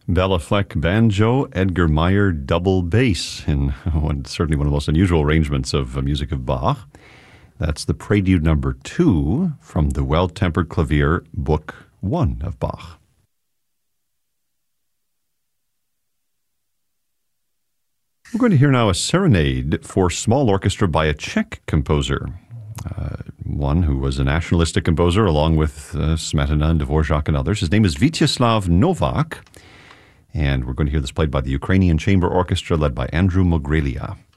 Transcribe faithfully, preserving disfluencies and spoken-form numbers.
Bela Fleck banjo, Edgar Meyer double bass in one, certainly one of the most unusual arrangements of uh, music of Bach. That's the Prelude number two from the Well-Tempered Clavier, Book One of Bach. We're going to hear now a serenade for small orchestra by a Czech composer, uh, one who was a nationalistic composer along with uh, Smetana and Dvorak and others. His name is Vítězslav Novák, and we're going to hear this played by the Ukrainian Chamber Orchestra led by Andrew Mogrelia.